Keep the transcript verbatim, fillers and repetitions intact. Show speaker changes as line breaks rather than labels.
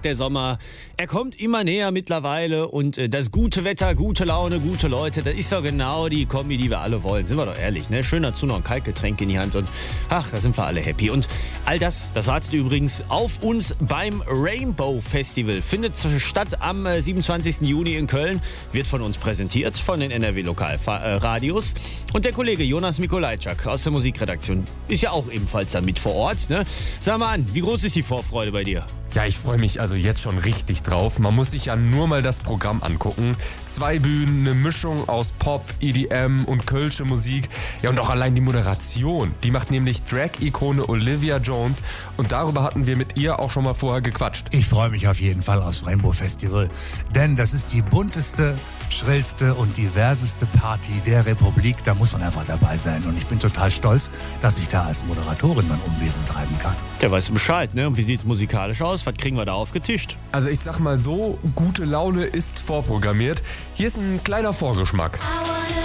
der Sommer. Er kommt immer näher mittlerweile und äh, das gute Wetter, gute Laune, gute Leute, das ist doch genau die Kombi, die wir alle wollen. Sind wir doch ehrlich, ne? Schön dazu noch ein Kaltgetränk in die Hand und ach, da sind wir alle happy. Und all das, das wartet übrigens auf uns beim Rainbow Festival. Findet statt am äh, siebenundzwanzigsten Juni in Köln. Wird von uns präsentiert, von den N R W-Lokalradios. Und der Kollege Jonas Mikolajczak aus der Musikredaktion ist ja auch ebenfalls da mit vor Ort. Ne? Sag mal an, wie groß ist die Vorfreude bei dir?
Ja, ich freue mich also jetzt schon richtig drauf. Man muss sich ja nur mal das Programm angucken. Zwei Bühnen, eine Mischung aus Pop, E D M und kölsche Musik. Ja, und auch allein die Moderation. Die macht nämlich Drag-Ikone Olivia Jones. Und darüber hatten wir mit ihr auch schon mal vorher gequatscht.
Ich freue mich auf jeden Fall aufs Rainbow Festival. Denn das ist die bunteste, schrillste und diverseste Party der Republik. Da muss man einfach dabei sein. Und ich bin total stolz, dass ich da als Moderatorin mein Unwesen treiben kann.
Der weiß Bescheid, ne? Und wie sieht's musikalisch aus? Was kriegen wir da aufgetischt?
Also ich sag mal so, gute Laune ist vorprogrammiert. Hier ist ein kleiner Vorgeschmack.